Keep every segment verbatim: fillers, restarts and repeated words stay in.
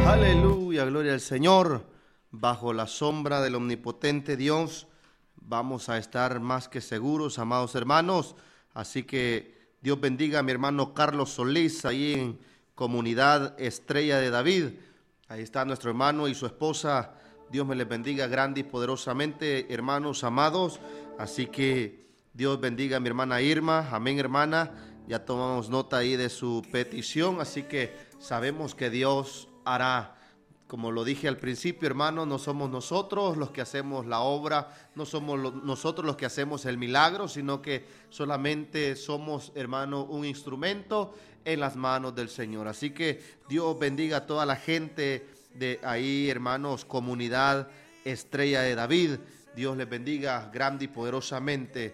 Aleluya, gloria al Señor. Bajo la sombra del omnipotente Dios vamos a estar más que seguros, amados hermanos. Así que Dios bendiga a mi hermano Carlos Solís, ahí en Comunidad Estrella de David. Ahí está nuestro hermano y su esposa. Dios me les bendiga grande y poderosamente, hermanos amados. Así que Dios bendiga a mi hermana Irma. Amén, hermana. Ya tomamos nota ahí de su petición, así que sabemos que Dios hará. Como lo dije al principio, hermano, no somos nosotros los que hacemos la obra, no somos lo, nosotros los que hacemos el milagro, sino que solamente somos, hermano, un instrumento en las manos del Señor. Así que Dios bendiga a toda la gente de ahí, hermanos, Comunidad Estrella de David. Dios les bendiga grande y poderosamente.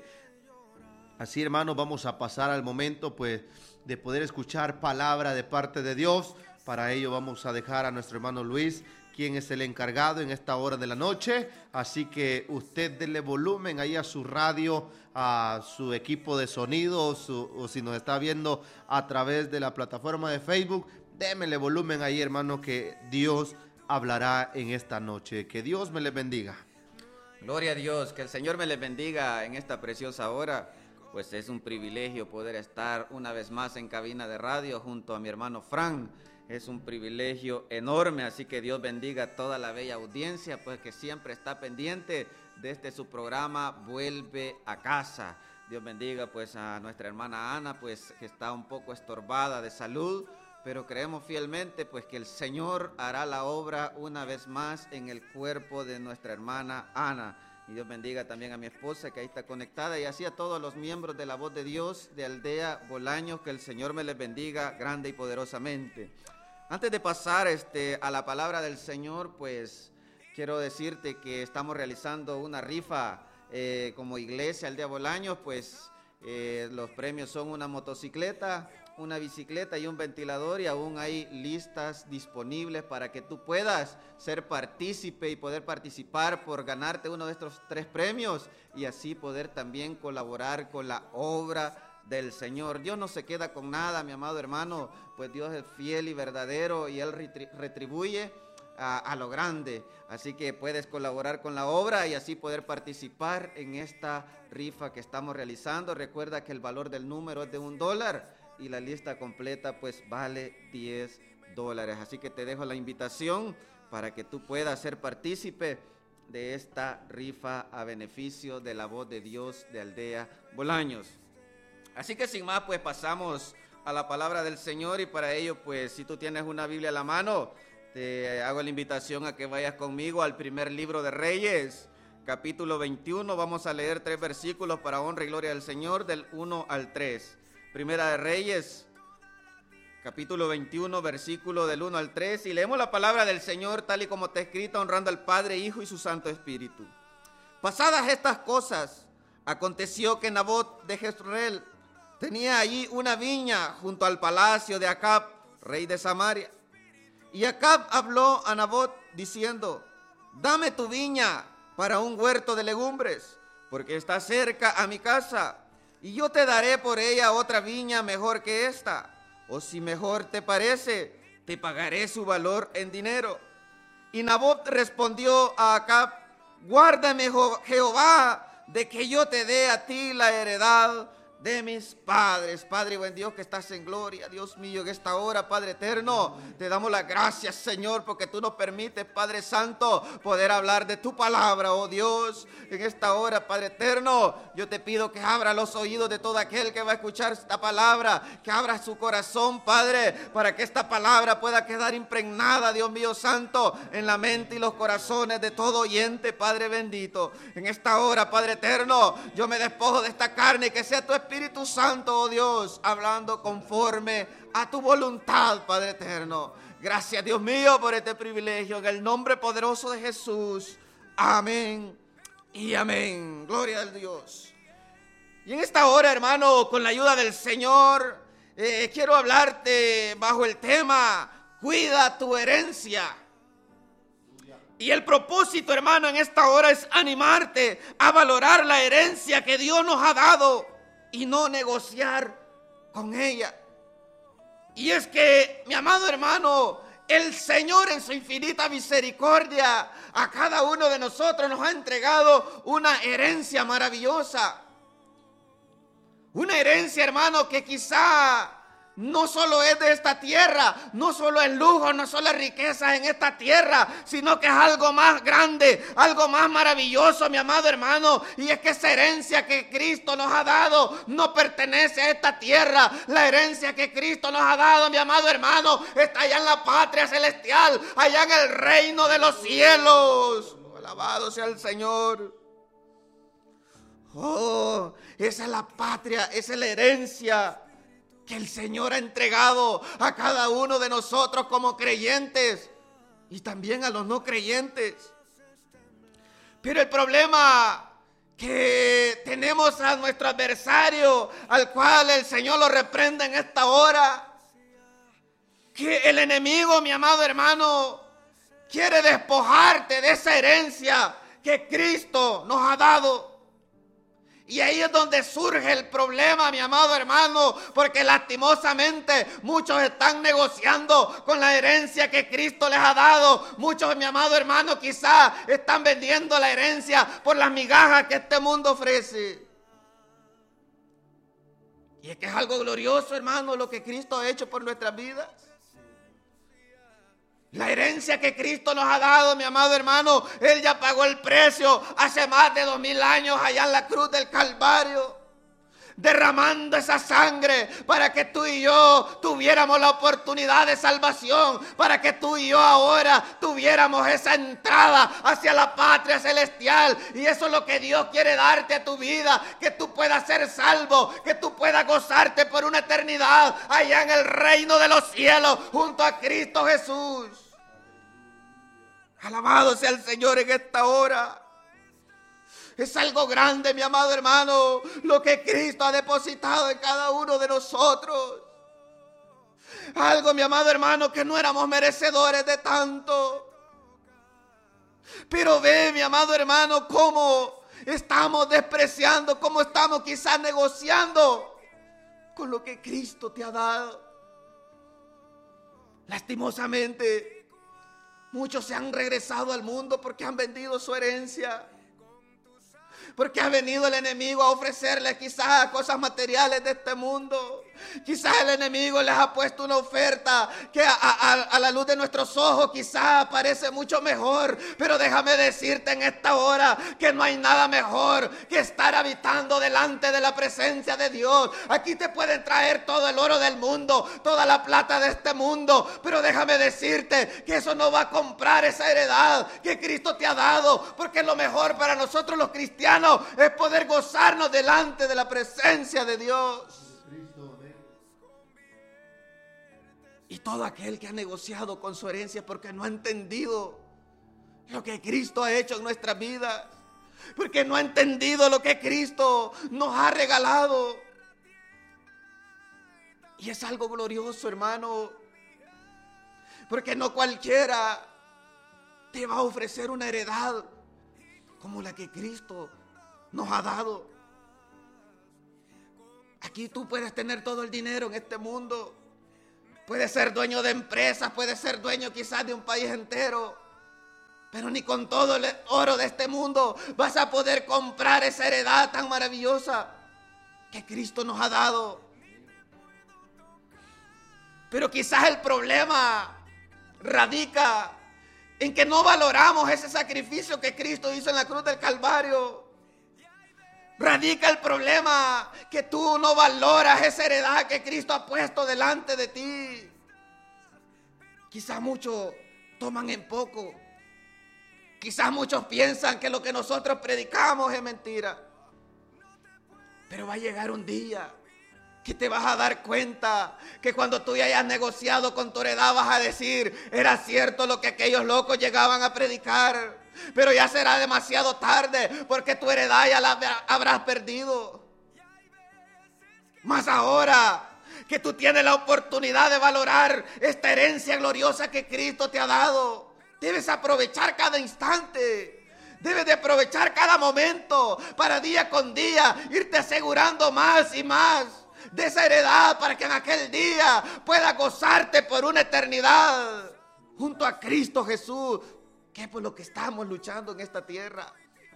Así, hermanos, vamos a pasar al momento, pues, de poder escuchar palabra de parte de Dios. Para ello vamos a dejar a nuestro hermano Luis, quien es el encargado en esta hora de la noche. Así que usted denle volumen ahí a su radio, a su equipo de sonido, o, su, o si nos está viendo a través de la plataforma de Facebook, démele volumen ahí, hermano, que Dios hablará en esta noche. Que Dios me les bendiga. Gloria a Dios, que el Señor me les bendiga en esta preciosa hora. Pues es un privilegio poder estar una vez más en cabina de radio junto a mi hermano Fran. Es un privilegio enorme, así que Dios bendiga a toda la bella audiencia, pues que siempre está pendiente de este su programa Vuelve a Casa. Dios bendiga pues a nuestra hermana Ana, pues que está un poco estorbada de salud, pero creemos fielmente pues que el Señor hará la obra una vez más en el cuerpo de nuestra hermana Ana. Y Dios bendiga también a mi esposa que ahí está conectada, y así a todos los miembros de la Voz de Dios de Aldea Bolaños, que el Señor me les bendiga grande y poderosamente. Antes de pasar este, a la palabra del Señor, pues quiero decirte que estamos realizando una rifa eh, como iglesia Aldea Bolaños. Pues eh, los premios son una motocicleta, una bicicleta y un ventilador, y aún hay listas disponibles para que tú puedas ser partícipe y poder participar por ganarte uno de estos tres premios y así poder también colaborar con la obra del Señor. Dios no se queda con nada, mi amado hermano, pues Dios es fiel y verdadero y Él retribuye a, a lo grande. Así que puedes colaborar con la obra y así poder participar en esta rifa que estamos realizando. Recuerda que el valor del número es de un dólar y la lista completa pues vale diez dólares. Así que te dejo la invitación para que tú puedas ser partícipe de esta rifa a beneficio de la Voz de Dios de Aldea Bolaños. Así que sin más, pues pasamos a la palabra del Señor, y para ello, pues si tú tienes una Biblia a la mano, te hago la invitación a que vayas conmigo al primer libro de Reyes, capítulo veintiuno. Vamos a leer tres versículos para honra y gloria del Señor, del uno al tres. Primera de Reyes, capítulo veintiuno, versículo del uno al tres, y leemos la palabra del Señor tal y como está escrita, honrando al Padre, Hijo y su Santo Espíritu. Pasadas estas cosas, aconteció que Nabot de Jezreel tenía allí una viña junto al palacio de Acab, rey de Samaria. Y Acab habló a Nabot diciendo: dame tu viña para un huerto de legumbres, porque está cerca a mi casa, y yo te daré por ella otra viña mejor que esta, o si mejor te parece, te pagaré su valor en dinero. Y Nabot respondió a Acab: guárdame, Jehová, de que yo te dé a ti la heredad de mis padres. Padre buen Dios que estás en gloria, Dios mío, en esta hora, Padre eterno, te damos las gracias, Señor, porque tú nos permites, Padre Santo, poder hablar de tu palabra, oh Dios. En esta hora, Padre eterno, yo te pido que abra los oídos de todo aquel que va a escuchar esta palabra, que abra su corazón, Padre, para que esta palabra pueda quedar impregnada, Dios mío santo, en la mente y los corazones de todo oyente, Padre bendito. En esta hora, Padre eterno, yo me despojo de esta carne y que sea tu Espíritu Espíritu Santo, oh Dios, hablando conforme a tu voluntad, Padre eterno. Gracias, Dios mío, por este privilegio, en el nombre poderoso de Jesús. Amén y amén. Gloria al Dios. Y en esta hora, hermano, con la ayuda del Señor, eh, quiero hablarte bajo el tema: cuida tu herencia. Y el propósito, hermano, en esta hora es animarte a valorar la herencia que Dios nos ha dado y no negociar con ella. Y es que, mi amado hermano, el Señor en su infinita misericordia a cada uno de nosotros nos ha entregado una herencia maravillosa. Una herencia, hermano, que quizá no solo es de esta tierra, no solo es lujo, no solo es riqueza en esta tierra, sino que es algo más grande, algo más maravilloso, mi amado hermano. Y es que esa herencia que Cristo nos ha dado no pertenece a esta tierra. La herencia que Cristo nos ha dado, mi amado hermano, está allá en la patria celestial, allá en el reino de los cielos. Alabado sea el Señor. Oh, esa es la patria, esa es la herencia que el Señor ha entregado a cada uno de nosotros como creyentes y también a los no creyentes. Pero el problema que tenemos a nuestro adversario, al cual el Señor lo reprende en esta hora, que el enemigo, mi amado hermano, quiere despojarte de esa herencia que Cristo nos ha dado. Y ahí es donde surge el problema, mi amado hermano, porque lastimosamente muchos están negociando con la herencia que Cristo les ha dado. Muchos, mi amado hermano, quizás están vendiendo la herencia por las migajas que este mundo ofrece. Y es que es algo glorioso, hermano, lo que Cristo ha hecho por nuestras vidas. La herencia que Cristo nos ha dado, mi amado hermano, Él ya pagó el precio hace más de dos mil años allá en la cruz del Calvario, derramando esa sangre para que tú y yo tuviéramos la oportunidad de salvación, para que tú y yo ahora tuviéramos esa entrada hacia la patria celestial. Y eso es lo que Dios quiere darte a tu vida, que tú puedas ser salvo, que tú puedas gozarte por una eternidad allá en el reino de los cielos junto a Cristo Jesús. Alabado sea el Señor en esta hora. Es algo grande, mi amado hermano, lo que Cristo ha depositado en cada uno de nosotros. Algo, mi amado hermano, que no éramos merecedores de tanto. Pero ve, mi amado hermano, cómo estamos despreciando, cómo estamos quizás negociando con lo que Cristo te ha dado. Lastimosamente, muchos se han regresado al mundo porque han vendido su herencia. Porque ha venido el enemigo a ofrecerles quizás cosas materiales de este mundo. Quizás el enemigo les ha puesto una oferta que a, a, a la luz de nuestros ojos quizás parece mucho mejor. Pero déjame decirte en esta hora que no hay nada mejor que estar habitando delante de la presencia de Dios. Aquí te pueden traer todo el oro del mundo, toda la plata de este mundo, pero déjame decirte que eso no va a comprar esa heredad que Cristo te ha dado. Porque lo mejor para nosotros los cristianos es poder gozarnos delante de la presencia de Dios. Y todo aquel que ha negociado con su herencia porque no ha entendido lo que Cristo ha hecho en nuestras vidas, porque no ha entendido lo que Cristo nos ha regalado. Y es algo glorioso, hermano, porque no cualquiera te va a ofrecer una heredad como la que Cristo nos ha dado. Aquí tú puedes tener todo el dinero en este mundo. Puedes ser dueño de empresas, puedes ser dueño quizás de un país entero. Pero ni con todo el oro de este mundo vas a poder comprar esa heredad tan maravillosa que Cristo nos ha dado. Pero quizás el problema radica en que no valoramos ese sacrificio que Cristo hizo en la cruz del Calvario. Radica el problema que tú no valoras esa heredad que Cristo ha puesto delante de ti. Quizás muchos toman en poco. Quizás muchos piensan que lo que nosotros predicamos es mentira. Pero va a llegar un día que te vas a dar cuenta que cuando tú ya hayas negociado con tu heredad vas a decir: era cierto lo que aquellos locos llegaban a predicar. Pero ya será demasiado tarde porque tu heredad ya la habrás perdido. Mas ahora que tú tienes la oportunidad de valorar esta herencia gloriosa que Cristo te ha dado, debes aprovechar cada instante. Debes de aprovechar cada momento para día con día irte asegurando más y más de esa heredad para que en aquel día puedas gozarte por una eternidad. junto a Cristo Jesús, que es por lo que estamos luchando en esta tierra.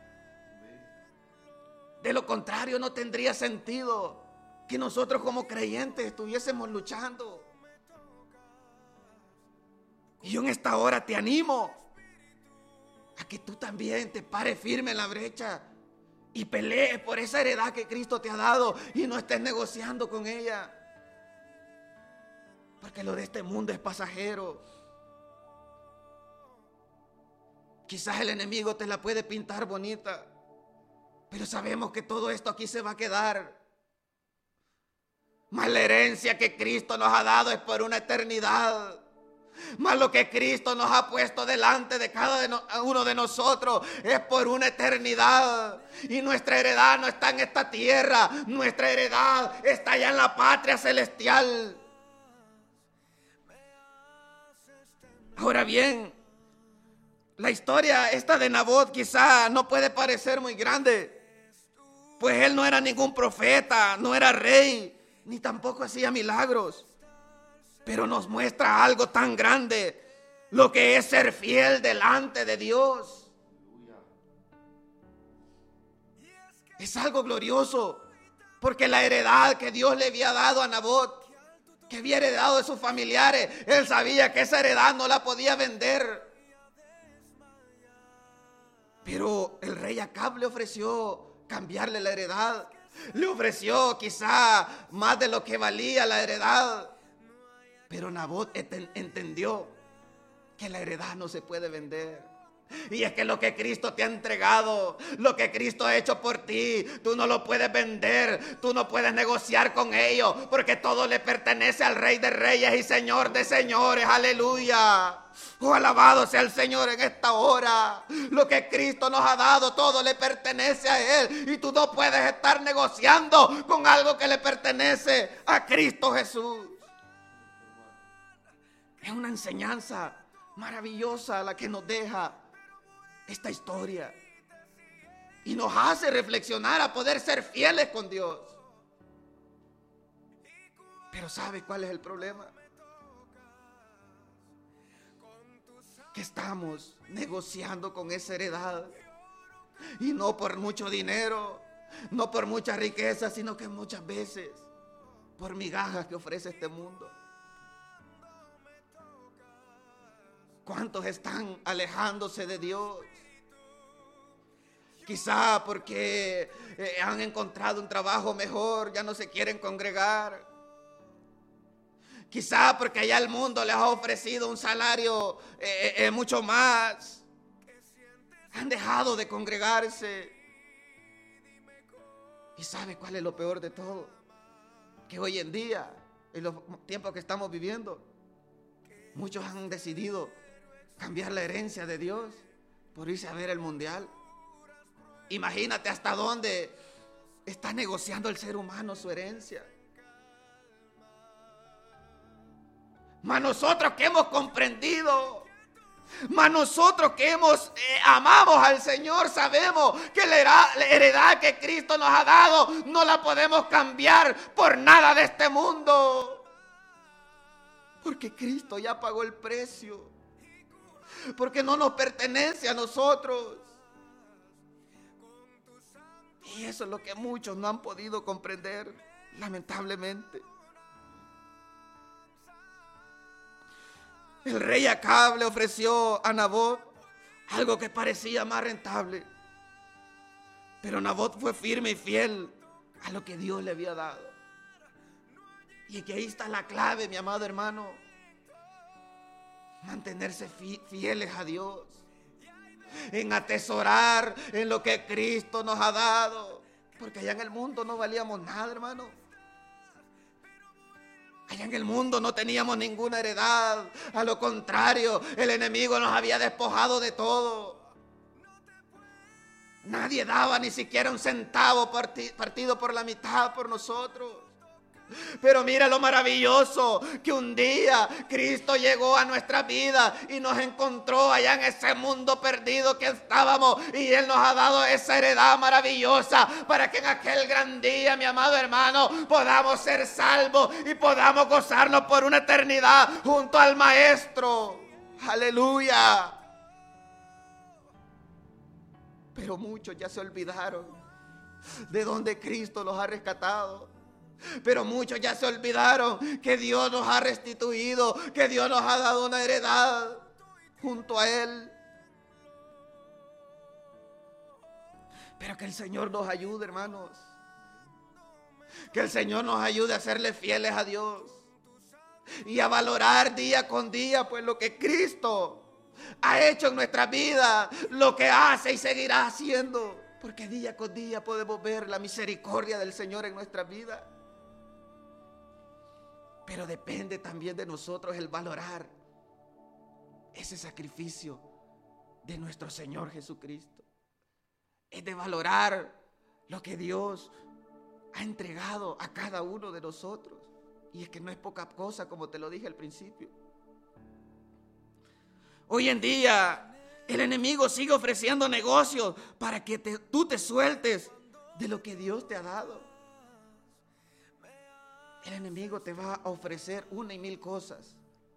De lo contrario, no tendría sentido que nosotros como creyentes estuviésemos luchando. Y yo en esta hora te animo a que tú también te pares firme en la brecha y pelees por esa heredad que Cristo te ha dado y no estés negociando con ella. Porque lo de este mundo es pasajero. Quizás el enemigo te la puede pintar bonita, pero sabemos que todo esto aquí se va a quedar. Mas la herencia que Cristo nos ha dado es por una eternidad. Mas lo que Cristo nos ha puesto delante de cada uno de nosotros es por una eternidad. Y nuestra heredad no está en esta tierra. Nuestra heredad está allá en la patria celestial. Ahora bien, la historia esta de Nabot quizá no puede parecer muy grande, pues él no era ningún profeta, no era rey, ni tampoco hacía milagros. Pero nos muestra algo tan grande, lo que es ser fiel delante de Dios. Es algo glorioso, porque la heredad que Dios le había dado a Nabot, que había heredado de sus familiares, él sabía que esa heredad no la podía vender. Pero el rey Acab le ofreció cambiarle la heredad. Le ofreció quizá más de lo que valía la heredad. Pero Nabot entendió que la heredad no se puede vender. Y es que lo que Cristo te ha entregado, lo que Cristo ha hecho por ti, tú no lo puedes vender, tú no puedes negociar con ello, porque todo le pertenece al Rey de Reyes y Señor de Señores. Aleluya. Oh, alabado sea el Señor en esta hora. Lo que Cristo nos ha dado, todo le pertenece a Él, y tú no puedes estar negociando con algo que le pertenece a Cristo Jesús. Es una enseñanza maravillosa la que nos deja esta historia, y nos hace reflexionar a poder ser fieles con Dios. Pero ¿sabe cuál es el problema? Que estamos negociando con esa heredad, y no por mucho dinero, no por mucha riqueza, sino que muchas veces por migajas que ofrece este mundo. ¿Cuántos están alejándose de Dios? Quizá porque eh, han encontrado un trabajo mejor, ya no se quieren congregar. Quizá porque allá el mundo les ha ofrecido un salario eh, eh, mucho más. Han dejado de congregarse. ¿Y sabe cuál es lo peor de todo? Que hoy en día, en los tiempos que estamos viviendo, muchos han decidido cambiar la herencia de Dios por irse a ver el mundial. Imagínate hasta dónde está negociando el ser humano su herencia. Mas nosotros que hemos comprendido, mas nosotros que hemos eh, amamos al Señor, sabemos que la heredad, la heredad que Cristo nos ha dado no la podemos cambiar por nada de este mundo, porque Cristo ya pagó el precio, porque no nos pertenece a nosotros. Y eso es lo que muchos no han podido comprender, lamentablemente. El rey Acab le ofreció a Nabot algo que parecía más rentable, pero Nabot fue firme y fiel a lo que Dios le había dado. Y que ahí está la clave, mi amado hermano: mantenerse fieles a Dios, en atesorar en lo que Cristo nos ha dado, porque allá en el mundo no valíamos nada, hermano. Allá en el mundo no teníamos ninguna heredad. A lo contrario, el enemigo nos había despojado de todo. Nadie daba ni siquiera un centavo partido por la mitad por nosotros. Pero mira lo maravilloso, que un día Cristo llegó a nuestra vida y nos encontró allá en ese mundo perdido que estábamos, y Él nos ha dado esa heredad maravillosa para que en aquel gran día, mi amado hermano, podamos ser salvos y podamos gozarnos por una eternidad junto al Maestro. Aleluya. Pero muchos ya se olvidaron de donde Cristo los ha rescatado. Pero muchos ya se olvidaron que Dios nos ha restituido, que Dios nos ha dado una heredad junto a Él. Pero que el Señor nos ayude, hermanos. Que el Señor nos ayude a serle fieles a Dios y a valorar día con día pues lo que Cristo ha hecho en nuestra vida, lo que hace y seguirá haciendo, porque día con día podemos ver la misericordia del Señor en nuestra vida. Pero depende también de nosotros el valorar ese sacrificio de nuestro Señor Jesucristo. Es de valorar lo que Dios ha entregado a cada uno de nosotros. Y es que no es poca cosa, como te lo dije al principio. Hoy en día el enemigo sigue ofreciendo negocios para que te, tú te sueltes de lo que Dios te ha dado. El enemigo te va a ofrecer una y mil cosas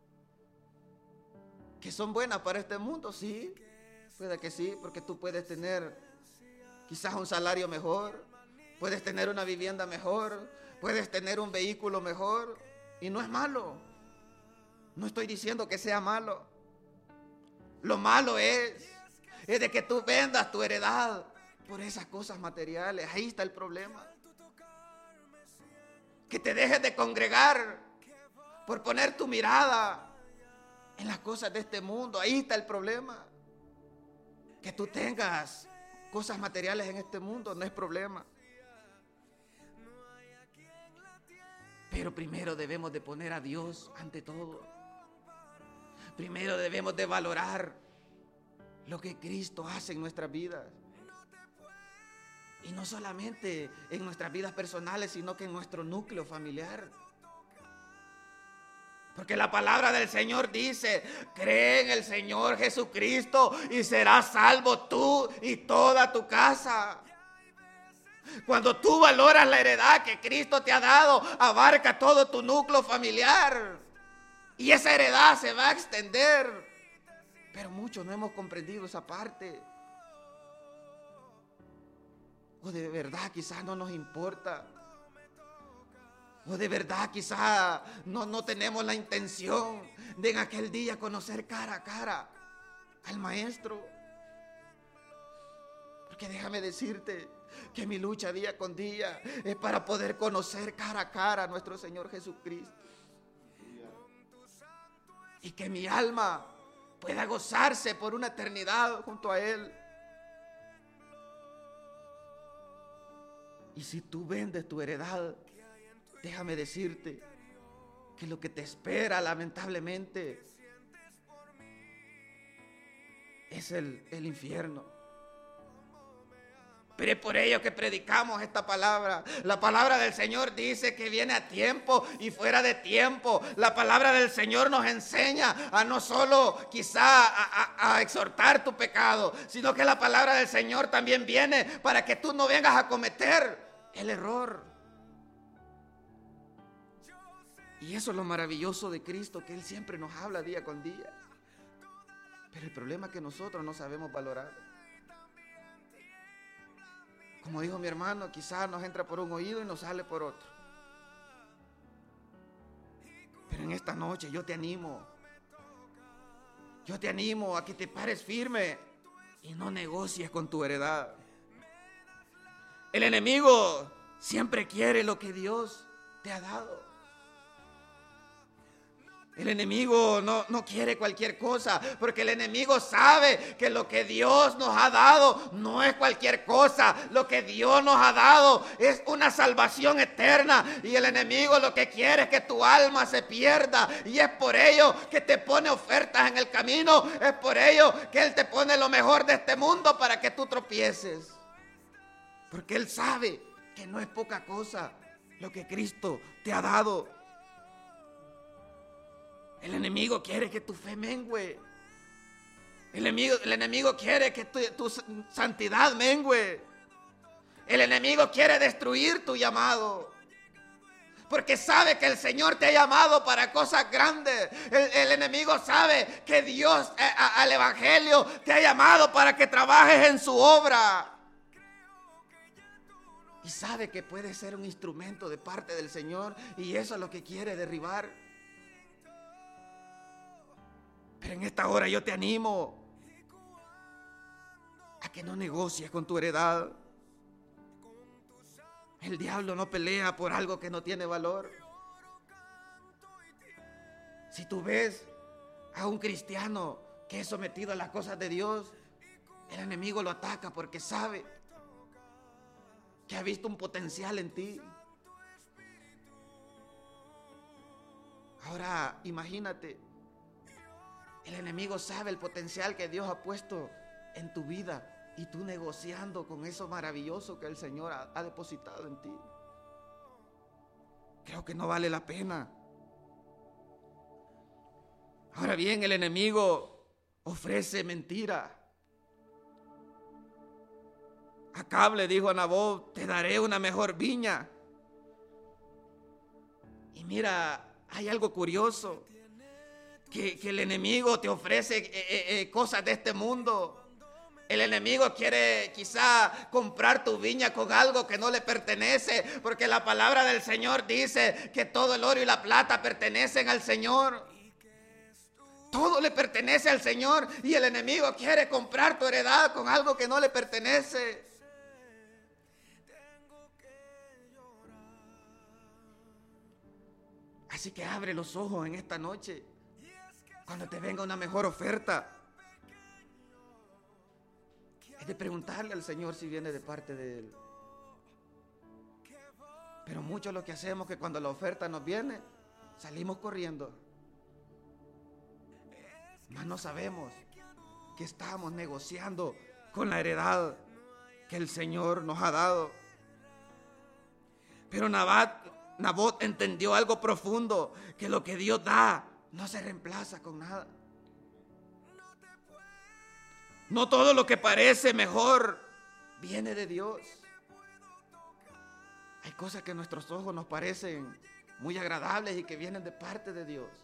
que son buenas para este mundo, sí, puede que sí, porque tú puedes tener quizás un salario mejor, puedes tener una vivienda mejor, puedes tener un vehículo mejor, y no es malo. No estoy diciendo que sea malo. Lo malo es, es de que tú vendas tu heredad por esas cosas materiales. Ahí está el problema. Que te dejes de congregar por poner tu mirada en las cosas de este mundo. Ahí está el problema. Que tú tengas cosas materiales en este mundo no es problema. Pero primero debemos de poner a Dios ante todo. Primero debemos de valorar lo que Cristo hace en nuestras vidas. Y no solamente en nuestras vidas personales, sino que en nuestro núcleo familiar. Porque la palabra del Señor dice: cree en el Señor Jesucristo y serás salvo tú y toda tu casa. Cuando tú valoras la heredad que Cristo te ha dado, abarca todo tu núcleo familiar. Y esa heredad se va a extender. Pero muchos no hemos comprendido esa parte. O de verdad quizás no nos importa. O de verdad quizás no, no tenemos la intención de en aquel día conocer cara a cara al Maestro. Porque déjame decirte que mi lucha día con día es para poder conocer cara a cara a nuestro Señor Jesucristo. Y que mi alma pueda gozarse por una eternidad junto a Él. Y si tú vendes tu heredad, déjame decirte que lo que te espera lamentablemente es el, el infierno. Pero es por ello que predicamos esta palabra. La palabra del Señor dice que viene a tiempo y fuera de tiempo. La palabra del Señor nos enseña a no solo quizá a, a, a exhortar tu pecado, sino que la palabra del Señor también viene para que tú no vengas a cometer el error. Y eso es lo maravilloso de Cristo, que Él siempre nos habla día con día. Pero el problema es que nosotros no sabemos valorar. Como dijo mi hermano, quizás nos entra por un oído y nos sale por otro. Pero en esta noche yo te animo. Yo te animo a que te pares firme y no negocies con tu heredad. El enemigo siempre quiere lo que Dios te ha dado. El enemigo no, no quiere cualquier cosa, porque el enemigo sabe que lo que Dios nos ha dado no es cualquier cosa. Lo que Dios nos ha dado es una salvación eterna, y el enemigo lo que quiere es que tu alma se pierda, y es por ello que te pone ofertas en el camino. Es por ello que Él te pone lo mejor de este mundo para que tú tropieces, porque Él sabe que no es poca cosa lo que Cristo te ha dado. El enemigo quiere que tu fe mengüe. El enemigo, el enemigo quiere que tu, tu santidad mengüe. El enemigo quiere destruir tu llamado. porque sabe que el Señor te ha llamado para cosas grandes. El, el enemigo sabe que Dios eh, a, al Evangelio te ha llamado para que trabajes en su obra. Y sabe que puede ser un instrumento de parte del Señor, y eso es lo que quiere derribar. Pero en esta hora yo te animo a que no negocies con tu heredad. El diablo no pelea por algo que no tiene valor. Si tú ves a un cristiano que es sometido a las cosas de Dios, el enemigo lo ataca porque sabe que ha visto un potencial en ti. Ahora imagínate, el enemigo sabe el potencial que Dios ha puesto en tu vida, y tú negociando con eso maravilloso que el Señor ha, ha depositado en ti. Creo que no vale la pena. Ahora bien, el enemigo ofrece mentira. Acab le dijo a Nabot: te daré una mejor viña. Y mira, hay algo curioso, que, que el enemigo te ofrece eh, eh, eh, cosas de este mundo. El enemigo quiere quizá comprar tu viña con algo que no le pertenece, porque la palabra del Señor dice que todo el oro y la plata pertenecen al Señor. Todo le pertenece al Señor, y el enemigo quiere comprar tu heredad con algo que no le pertenece. Así que abre los ojos en esta noche, cuando te venga una mejor oferta. Es de preguntarle al Señor si viene de parte de Él. Pero mucho lo que hacemos es que cuando la oferta nos viene, salimos corriendo. Mas no sabemos que estamos negociando con la heredad que el Señor nos ha dado. Pero Nabot, Nabot entendió algo profundo, que lo que Dios da no se reemplaza con nada. No todo lo que parece mejor viene de Dios. Hay cosas que a nuestros ojos nos parecen muy agradables y que vienen de parte de Dios.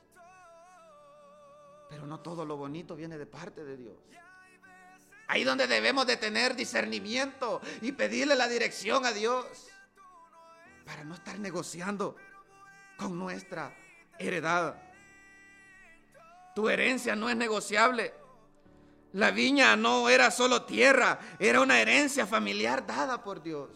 Pero no todo lo bonito viene de parte de Dios. Ahí donde debemos de tener discernimiento y pedirle la dirección a Dios, para no estar negociando con nuestra heredad. Tu herencia no es negociable. La viña no era solo tierra, era una herencia familiar dada por Dios.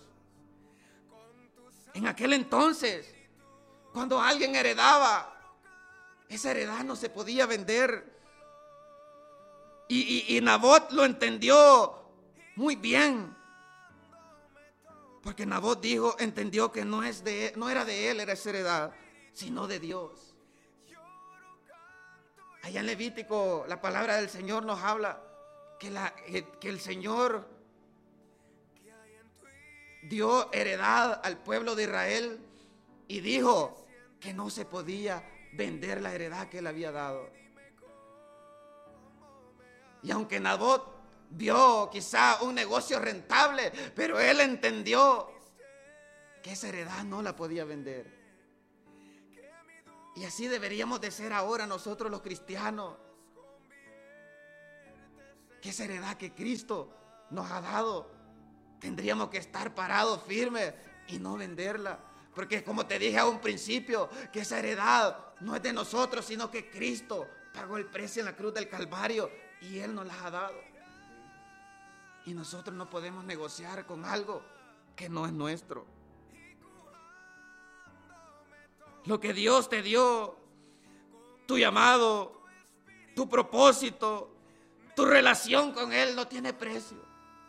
En aquel entonces, cuando alguien heredaba, esa heredad no se podía vender. Y, y, y Nabot lo entendió muy bien. Porque Nabot dijo, entendió que no, es de, no era de él, era esa heredad, sino de Dios. Allá en Levítico, la palabra del Señor nos habla que, la, que el Señor dio heredad al pueblo de Israel y dijo que no se podía vender la heredad que él había dado. Y aunque Nabot vio quizá un negocio rentable, pero él entendió que esa heredad no la podía vender. Y así deberíamos de ser ahora nosotros los cristianos. Que esa heredad que Cristo nos ha dado, tendríamos que estar parados firmes y no venderla. Porque como te dije a un principio, que esa heredad no es de nosotros, sino que Cristo pagó el precio en la cruz del Calvario y Él nos la ha dado. Y nosotros no podemos negociar con algo que no es nuestro. Lo que Dios te dio, tu llamado, tu propósito, tu relación con Él no tiene precio.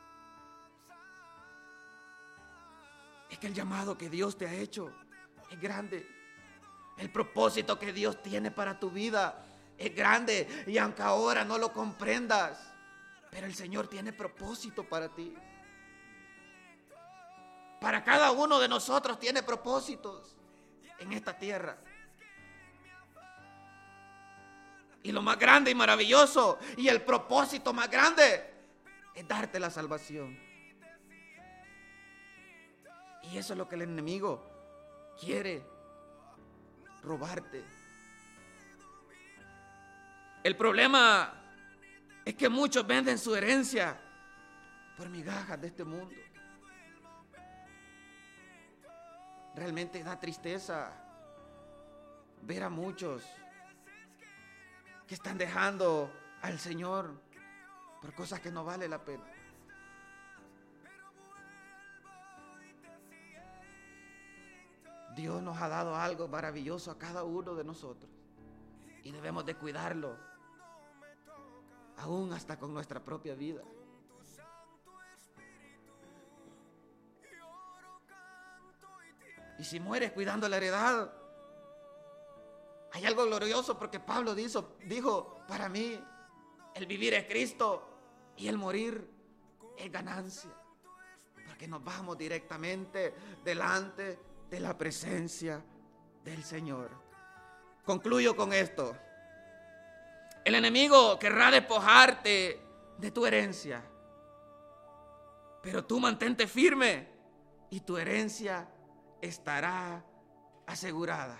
Es que el llamado que Dios te ha hecho es grande. El propósito que Dios tiene para tu vida es grande. Y aunque ahora no lo comprendas, pero el Señor tiene propósito para ti. Para cada uno de nosotros tiene propósitos en esta tierra. Y lo más grande y maravilloso y el propósito más grande es darte la salvación. Y eso es lo que el enemigo quiere robarte. El problema es que muchos venden su herencia por migajas de este mundo. Realmente da tristeza ver a muchos que están dejando al Señor por cosas que no vale la pena. Dios nos ha dado algo maravilloso a cada uno de nosotros y debemos de cuidarlo, aún hasta con nuestra propia vida. Y si mueres cuidando la heredad, hay algo glorioso, porque Pablo dijo, dijo, para mí el vivir es Cristo y el morir es ganancia, porque nos vamos directamente delante de la presencia del Señor. Concluyo con esto. El enemigo querrá despojarte de tu herencia, pero tú mantente firme y tu herencia estará asegurada.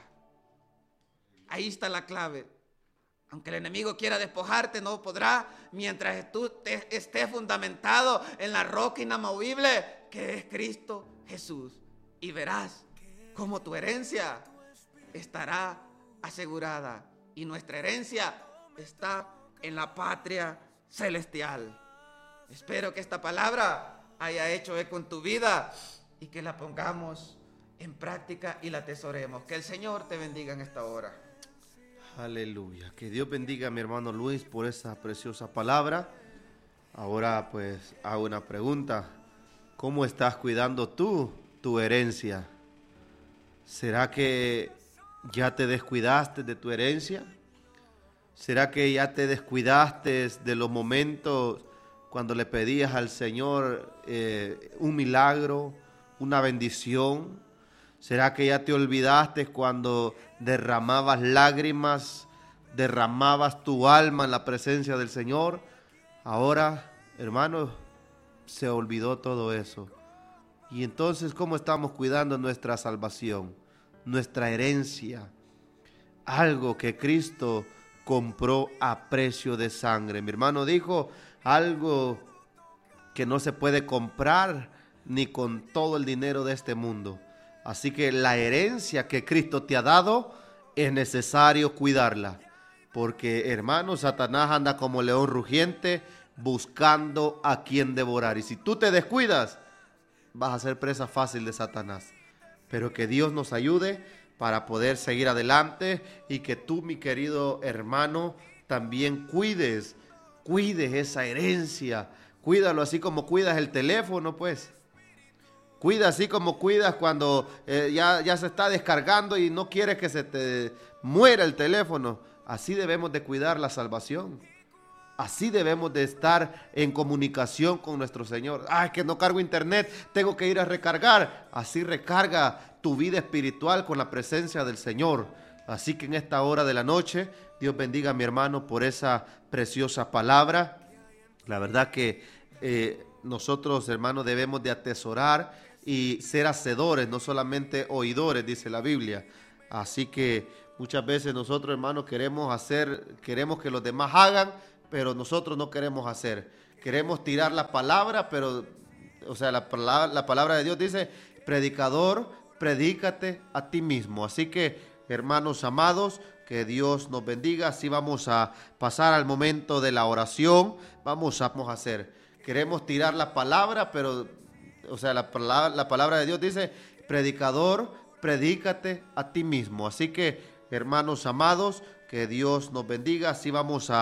Ahí está la clave. Aunque el enemigo quiera despojarte, no podrá mientras tú te, estés fundamentado en la roca inamovible que es Cristo Jesús. Y verás cómo tu herencia estará asegurada. Y nuestra herencia está en la patria celestial. Espero que esta palabra haya hecho eco en tu vida y que la pongamos en práctica y la atesoremos. Que el Señor te bendiga en esta hora. Aleluya. Que Dios bendiga a mi hermano Luis por esa preciosa palabra. Ahora pues hago una pregunta. ¿Cómo estás cuidando tú tu herencia? ¿Será que ya te descuidaste de tu herencia? ¿Será que ya te descuidaste de los momentos cuando le pedías al Señor eh, un milagro, una bendición? ¿Será que ya te olvidaste cuando derramabas lágrimas, derramabas tu alma en la presencia del Señor? Ahora, hermanos, se olvidó todo eso. Y entonces, ¿cómo estamos cuidando nuestra salvación, nuestra herencia? Algo que Cristo compró a precio de sangre. Mi hermano dijo, algo que no se puede comprar ni con todo el dinero de este mundo. Así que la herencia que Cristo te ha dado es necesario cuidarla. Porque, hermano, Satanás anda como león rugiente buscando a quien devorar. Y si tú te descuidas, vas a ser presa fácil de Satanás. Pero que Dios nos ayude para poder seguir adelante y que tú, mi querido hermano, también cuides, cuides esa herencia. Cuídalo así como cuidas el teléfono, pues. Cuida así como cuidas cuando eh, ya, ya se está descargando y no quieres que se te muera el teléfono. Así debemos de cuidar la salvación. Así debemos de estar en comunicación con nuestro Señor. Ah, es que no cargo internet, tengo que ir a recargar. Así recarga tu vida espiritual con la presencia del Señor. Así que en esta hora de la noche, Dios bendiga a mi hermano por esa preciosa palabra. La verdad que eh, nosotros, hermanos, debemos de atesorar y ser hacedores, no solamente oidores, dice la Biblia. Así que muchas veces nosotros, hermanos, queremos hacer, queremos que los demás hagan, pero nosotros no queremos hacer. Queremos tirar la palabra, pero, o sea, la, la palabra de Dios dice, predicador, predícate a ti mismo. Así que, hermanos amados, que Dios nos bendiga. Así vamos a pasar al momento de la oración. Vamos a, vamos a hacer. Queremos tirar la palabra, pero, o sea, la, la palabra de Dios dice, predicador, predícate a ti mismo. Así que, hermanos amados, que Dios nos bendiga. Así vamos a